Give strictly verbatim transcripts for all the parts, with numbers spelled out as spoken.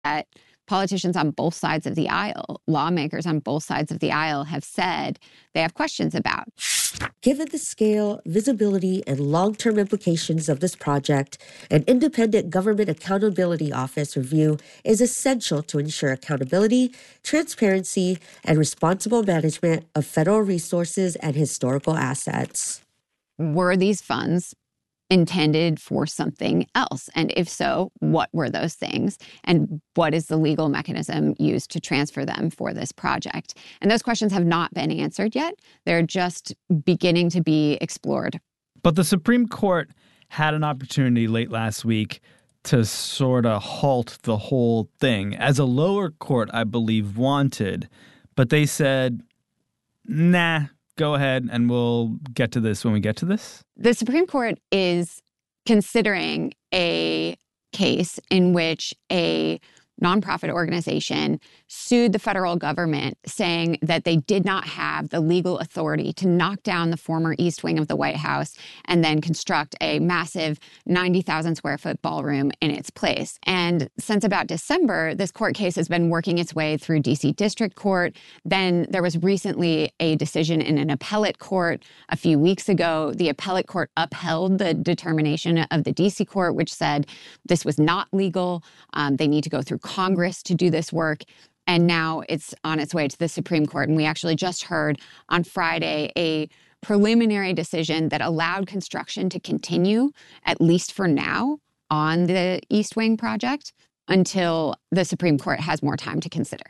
that politicians on both sides of the aisle, lawmakers on both sides of the aisle have said they have questions about. Given the scale, visibility, and long-term implications of this project, an independent Government Accountability Office review is essential to ensure accountability, transparency, and responsible management of federal resources and historical assets. Were these funds intended for something else? And if so, what were those things? And what is the legal mechanism used to transfer them for this project? And those questions have not been answered yet. They're just beginning to be explored. But the Supreme Court had an opportunity late last week to sort of halt the whole thing, as a lower court, I believe, wanted. But they said, nah, go ahead and we'll get to this when we get to this. The Supreme Court is considering a case in which a nonprofit organization sued the federal government, saying that they did not have the legal authority to knock down the former East Wing of the White House and then construct a massive ninety thousand square foot ballroom in its place. And since about December, this court case has been working its way through D C District Court. Then there was recently a decision in an appellate court a few weeks ago. The appellate court upheld the determination of the D C court, which said this was not legal. Um, they need to go through Congress to do this work. And now it's on its way to the Supreme Court. And we actually just heard on Friday a preliminary decision that allowed construction to continue, at least for now, on the East Wing project until the Supreme Court has more time to consider.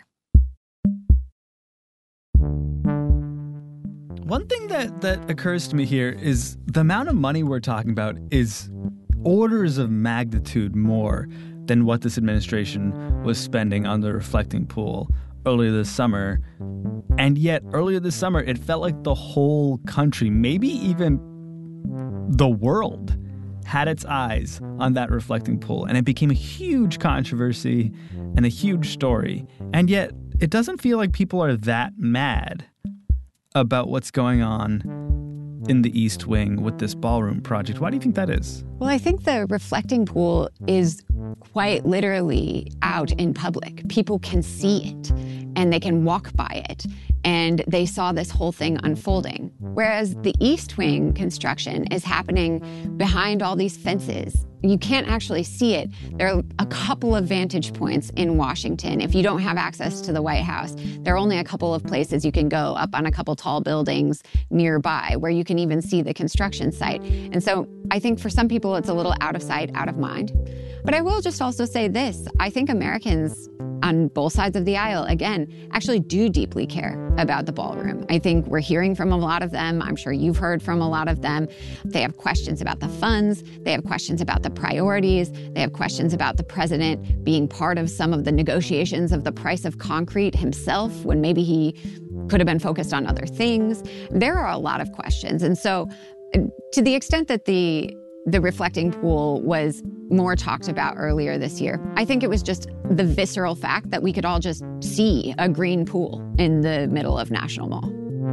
One thing that, that occurs to me here is the amount of money we're talking about is orders of magnitude more than what this administration was spending on the reflecting pool earlier this summer. And yet, earlier this summer, it felt like the whole country, maybe even the world, had its eyes on that reflecting pool. And it became a huge controversy and a huge story. And yet, it doesn't feel like people are that mad about what's going on in the East Wing with this ballroom project. Why do you think that is? Well, I think the reflecting pool is quite literally out in public. People can see it and they can walk by it. And they saw this whole thing unfolding. Whereas the East Wing construction is happening behind all these fences. You can't actually see it. There are a couple of vantage points in Washington. If you don't have access to the White House, there are only a couple of places you can go up on a couple tall buildings nearby where you can even see the construction site. And so I think for some people, it's a little out of sight, out of mind. But I will just also say this. I think Americans on both sides of the aisle, again, actually do deeply care about the ballroom. I think we're hearing from a lot of them. I'm sure you've heard from a lot of them. They have questions about the funds. They have questions about the priorities. They have questions about the president being part of some of the negotiations of the price of concrete himself when maybe he could have been focused on other things. There are a lot of questions. And so to the extent that the The reflecting pool was more talked about earlier this year, I think it was just the visceral fact that we could all just see a green pool in the middle of National Mall.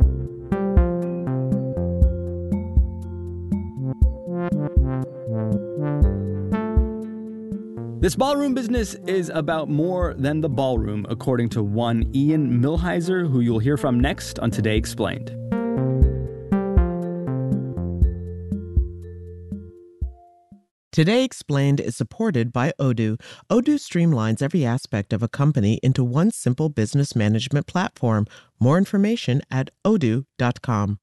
This ballroom business is about more than the ballroom, according to one Ian Millhiser, who you'll hear from next on Today Explained. Today Explained is supported by Odoo. Odoo streamlines every aspect of a company into one simple business management platform. More information at odoo dot com.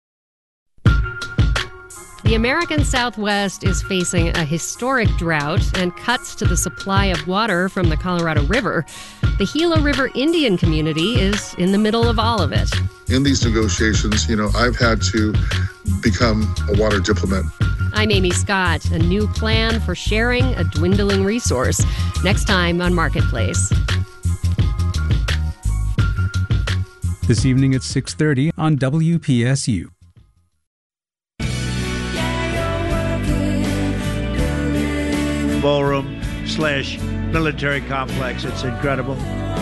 The American Southwest is facing a historic drought and cuts to the supply of water from the Colorado River. The Gila River Indian community is in the middle of all of it. In these negotiations, you know, I've had to become a water diplomat. I'm Amy Scott. A new plan for sharing a dwindling resource. Next time on Marketplace. This evening at six thirty on W P S U. Ballroom slash military complex. It's incredible.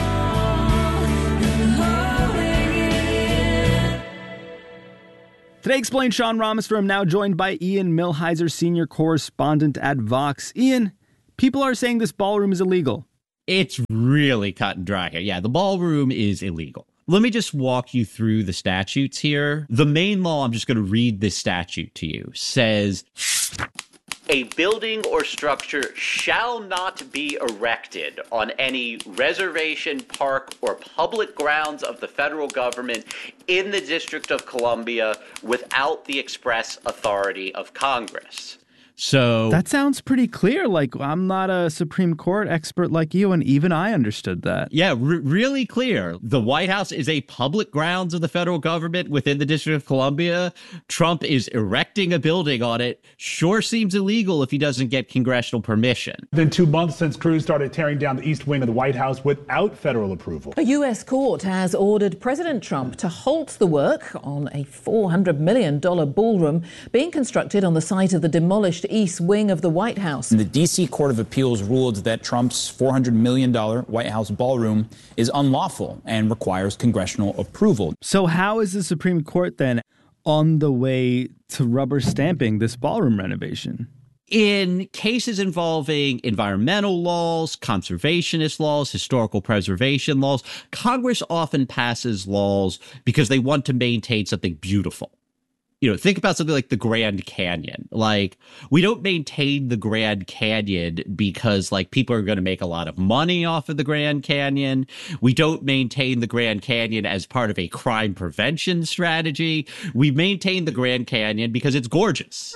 Today Explained, Sean Rameswaram, now joined by Ian Millhiser, senior correspondent at Vox. Ian, people are saying this ballroom is illegal. It's really cut and dry here. Yeah, the ballroom is illegal. Let me just walk you through the statutes here. The main law, I'm just going to read this statute to you, says, a building or structure shall not be erected on any reservation, park, or public grounds of the federal government in the District of Columbia without the express authority of Congress. So that sounds pretty clear. Like, I'm not a Supreme Court expert like you, and even I understood that. Yeah, r- really clear. The White House is a public grounds of the federal government within the District of Columbia. Trump is erecting a building on it. Sure seems illegal if he doesn't get congressional permission. Been two months since Cruz started tearing down the East Wing of the White House without federal approval. A U S court has ordered President Trump to halt the work on a four hundred million dollars ballroom being constructed on the site of the demolished East Wing of the White House. The D C Court of Appeals ruled that Trump's four hundred million dollars White House ballroom is unlawful and requires congressional approval. So how is the Supreme Court then on the way to rubber stamping this ballroom renovation? In cases involving environmental laws, conservationist laws, historical preservation laws, Congress often passes laws because they want to maintain something beautiful. You know, think about something like the Grand Canyon. Like, we don't maintain the Grand Canyon because, like, people are going to make a lot of money off of the Grand Canyon. We don't maintain the Grand Canyon as part of a crime prevention strategy. We maintain the Grand Canyon because it's gorgeous.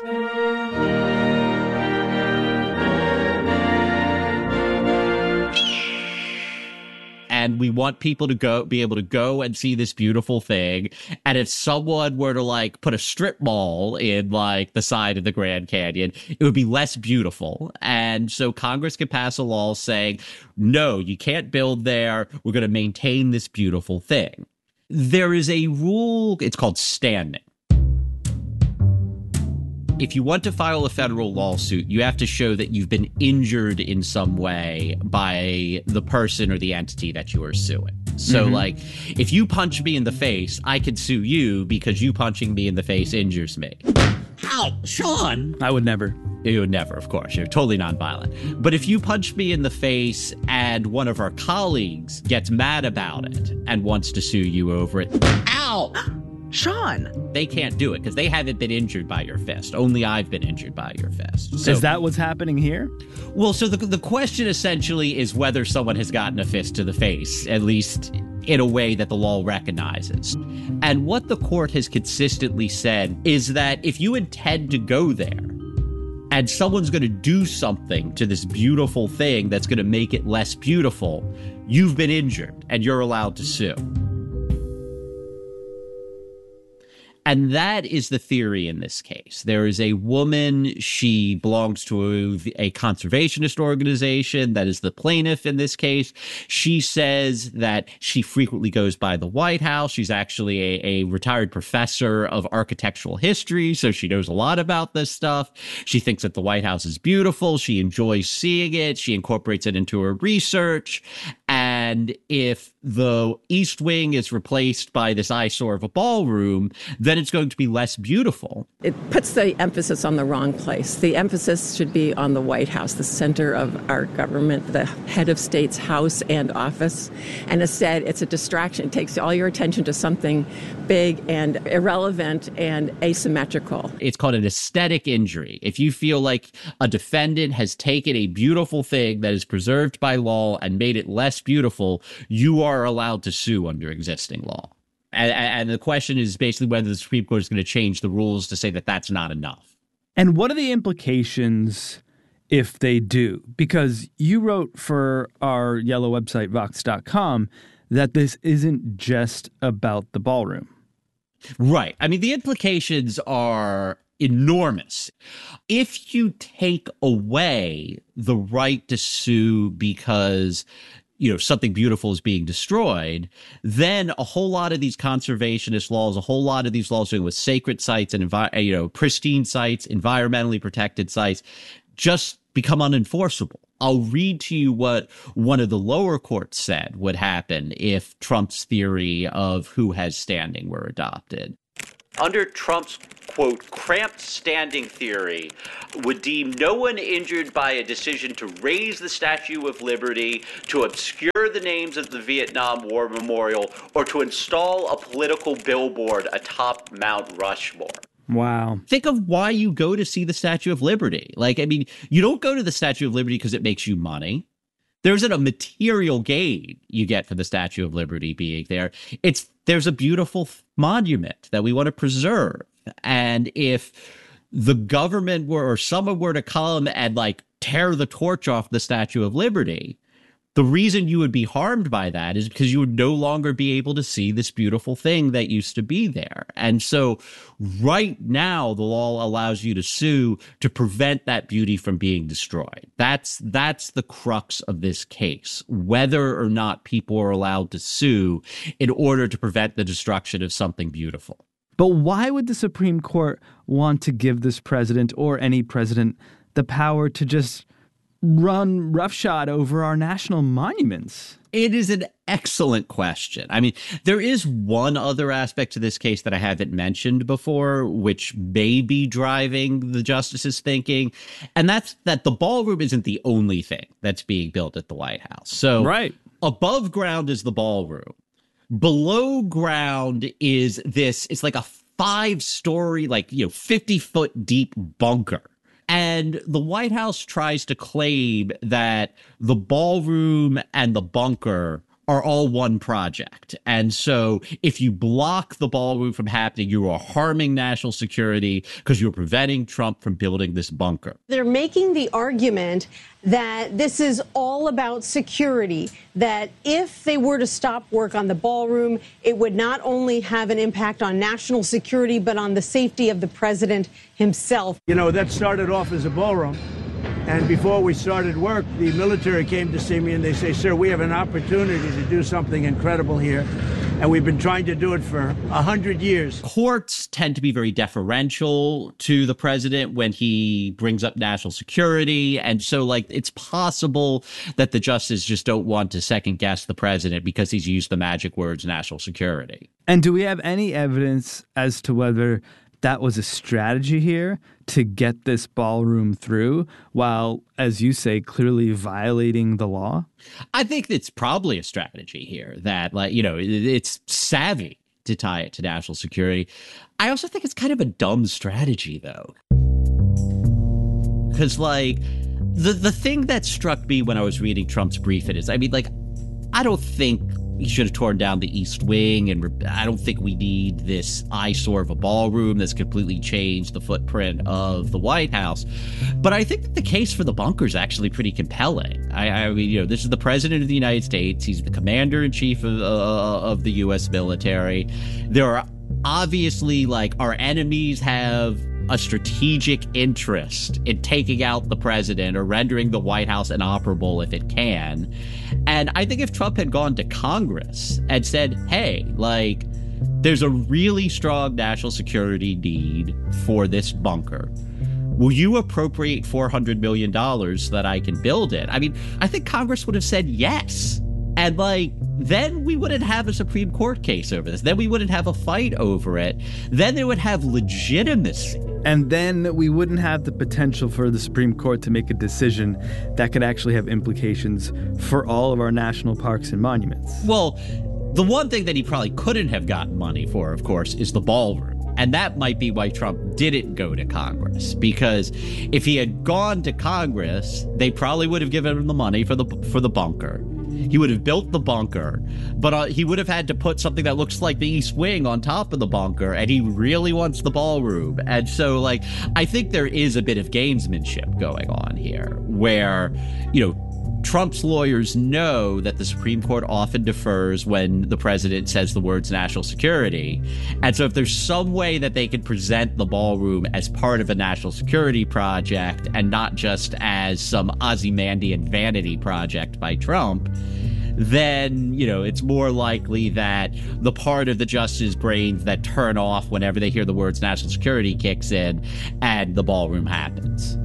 And we want people to go, be able to go and see this beautiful thing. And if someone were to like put a strip mall in like the side of the Grand Canyon, it would be less beautiful. And so Congress could pass a law saying, no, you can't build there. We're going to maintain this beautiful thing. There is a rule. It's called standing. If you want to file a federal lawsuit, you have to show that you've been injured in some way by the person or the entity that you are suing. So, mm-hmm. like, if you punch me in the face, I could sue you because you punching me in the face injures me. Ow, Sean! I would never. You would never, of course. You're totally nonviolent. But if you punch me in the face and one of our colleagues gets mad about it and wants to sue you over it, ow! Sean. They can't do it because they haven't been injured by your fist. Only I've been injured by your fist. So, is that what's happening here? Well, so the, the question essentially is whether someone has gotten a fist to the face, at least in a way that the law recognizes. And what the court has consistently said is that if you intend to go there and someone's going to do something to this beautiful thing that's going to make it less beautiful, you've been injured and you're allowed to sue. And that is the theory in this case. There is a woman, she belongs to a, a conservationist organization that is the plaintiff in this case. She says that she frequently goes by the White House. She's actually a, a retired professor of architectural history, so she knows a lot about this stuff. She thinks that the White House is beautiful. She enjoys seeing it. She incorporates it into her research. And if the East Wing is replaced by this eyesore of a ballroom, then it's going to be less beautiful. It puts the emphasis on the wrong place. The emphasis should be on the White House, the center of our government, the head of state's house and office. And instead, it's a distraction. It takes all your attention to something big and irrelevant and asymmetrical. It's called an aesthetic injury. If you feel like a defendant has taken a beautiful thing that is preserved by law and made it less beautiful, you are allowed to sue under existing law. And, and the question is basically whether the Supreme Court is going to change the rules to say that that's not enough. And what are the implications if they do? Because you wrote for our yellow website, vox dot com, that this isn't just about the ballroom. Right. I mean, the implications are enormous. If you take away the right to sue because, you know, something beautiful is being destroyed, then a whole lot of these conservationist laws, a whole lot of these laws dealing with sacred sites and, envi- you know, pristine sites, environmentally protected sites, just become unenforceable. I'll read to you what one of the lower courts said would happen if Trump's theory of who has standing were adopted. under Trump's, quote, cramped standing theory, would deem no one injured by a decision to raise the Statue of Liberty, to obscure the names of the Vietnam War Memorial, or to install a political billboard atop Mount Rushmore. Wow. Think of why you go to see the Statue of Liberty. Like, I mean, you don't go to the Statue of Liberty because it makes you money. There isn't a material gain you get for the Statue of Liberty being there. It's there's a beautiful monument that we want to preserve. And if the government were, or someone were to come and like tear the torch off the Statue of Liberty, the reason you would be harmed by that is because you would no longer be able to see this beautiful thing that used to be there. And so right now, the law allows you to sue to prevent that beauty from being destroyed. That's that's the crux of this case, whether or not people are allowed to sue in order to prevent the destruction of something beautiful. But why would the Supreme Court want to give this president or any president the power to just run roughshod over our national monuments? It is an excellent question. I mean, there is one other aspect to this case that I haven't mentioned before, which may be driving the justice's thinking, and that's that the ballroom isn't the only thing that's being built at the White House. So right. Above ground is the ballroom. Below ground is this, it's like a five-story, like, you know, fifty-foot deep bunker. And the White House tries to claim that the ballroom and the bunker are all one project. And so if you block the ballroom from happening, you are harming national security because you're preventing Trump from building this bunker. They're making the argument that this is all about security, that if they were to stop work on the ballroom, it would not only have an impact on national security, but on the safety of the president himself. You know, that started off as a ballroom. And before we started work, the military came to see me and they say, sir, we have an opportunity to do something incredible here. And we've been trying to do it for a hundred years. Courts tend to be very deferential to the president when he brings up national security. And so, like, it's possible that the justices just don't want to second guess the president because he's used the magic words national security. And do we have any evidence as to whether that was a strategy here to get this ballroom through while, as you say, clearly violating the law? I think it's probably a strategy here that, like, you know, it's savvy to tie it to national security. I also think it's kind of a dumb strategy, though. Because, like, the, the thing that struck me when I was reading Trump's brief is, I mean, like, I don't think he should have torn down the East Wing, and I don't think we need this eyesore of a ballroom that's completely changed the footprint of the White House. But I think that the case for the bunker is actually pretty compelling. I, I mean, you know, this is the president of the United States. He's the commander-in-chief of, uh, of the U S military. There are obviously, like, our enemies have a strategic interest in taking out the president or rendering the White House inoperable if it can. And I think if Trump had gone to Congress and said, hey, like, there's a really strong national security need for this bunker, will you appropriate four hundred million dollars so that I can build it? I mean, I think Congress would have said yes. And, like, then we wouldn't have a Supreme Court case over this. Then we wouldn't have a fight over it. Then they would have legitimacy. And then we wouldn't have the potential for the Supreme Court to make a decision that could actually have implications for all of our national parks and monuments. Well, the one thing that he probably couldn't have gotten money for, of course, is the ballroom. And that might be why Trump didn't go to Congress, because if he had gone to Congress, they probably would have given him the money for the for the bunker. He would have built the bunker, but uh, he would have had to put something that looks like the East Wing on top of the bunker, and he really wants the ballroom. And so, like, I think there is a bit of gamesmanship going on here where, you know, Trump's lawyers know that the Supreme Court often defers when the president says the words national security. And so if there's some way that they can present the ballroom as part of a national security project and not just as some Ozymandian vanity project by Trump, then, you know, it's more likely that the part of the justice's brains that turn off whenever they hear the words national security kicks in and the ballroom happens.